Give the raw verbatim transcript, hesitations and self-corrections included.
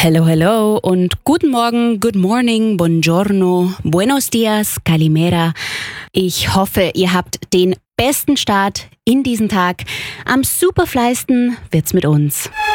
Hello, hello und guten Morgen, good morning, buongiorno, buenos dias, calimera. Ich hoffe, ihr habt den besten Start in diesen Tag. Am superfleisten wird's mit uns.